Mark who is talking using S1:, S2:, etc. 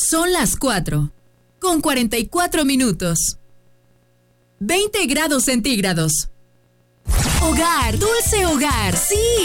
S1: Son las 4:44. 20 grados centígrados. Hogar, dulce hogar, sí.